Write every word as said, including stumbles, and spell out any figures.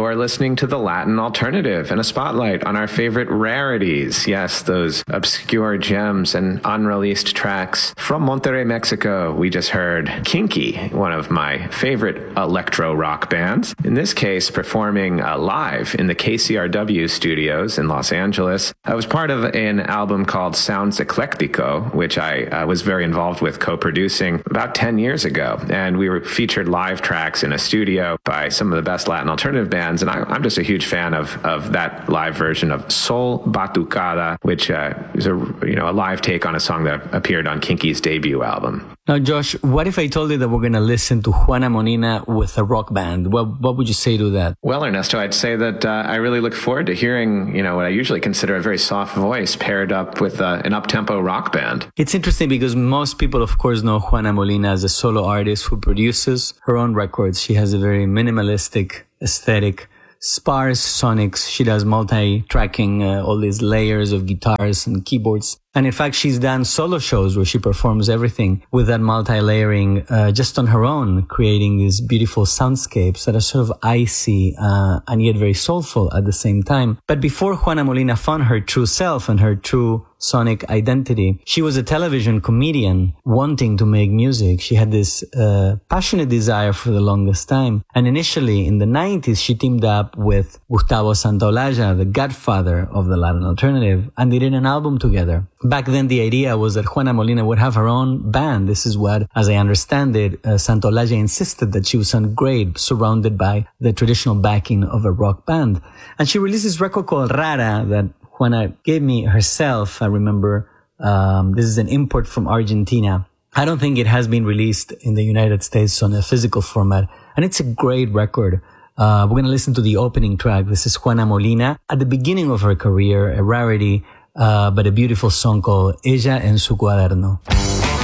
You're listening to the Latin Alternative and a spotlight on our favorite rarities. Yes, those obscure gems and unreleased tracks. From Monterrey, Mexico, we just heard Kinky, one of my favorite electro rock bands. In this case, performing uh, live in the K C R W studios in Los Angeles. I was part of an album called Sounds Eclectico, which I uh, was very involved with co-producing about ten years ago. And we were featured live tracks in a studio by some of the best Latin alternative bands. And I, I'm just a huge fan of, of that live version of Sol Batucada, which uh, is a, you know, a live take on a song that appeared on Kinky's debut album. Now, Josh, what if I told you that we're going to listen to Juana Molina with a rock band? What, what would you say to that? Well, Ernesto, I'd say that uh, I really look forward to hearing, you know, what I usually consider a very soft voice paired up with uh, an up-tempo rock band. It's interesting because most people, of course, know Juana Molina as a solo artist who produces her own records. She has a very minimalistic aesthetic, sparse sonics. She does multi-tracking, uh, all these layers of guitars and keyboards. And in fact, she's done solo shows where she performs everything with that multi-layering uh, just on her own, creating these beautiful soundscapes that are sort of icy uh, and yet very soulful at the same time. But before Juana Molina found her true self and her true sonic identity, she was a television comedian wanting to make music. She had this uh, passionate desire for the longest time. And initially, in the nineties, she teamed up with Gustavo Santaolalla, the godfather of the Latin alternative, and they did an album together. Back then, the idea was that Juana Molina would have her own band. This is what, as I understand it, uh, Santaolalla insisted that she would sound great, surrounded by the traditional backing of a rock band. And she released this record called Rara that Juana gave me herself. I remember um, this is an import from Argentina. I don't think it has been released in the United States on a physical format. And it's a great record. Uh, we're going to listen to the opening track. This is Juana Molina at the beginning of her career, a rarity. Uh, but a beautiful song called Ella en su cuaderno.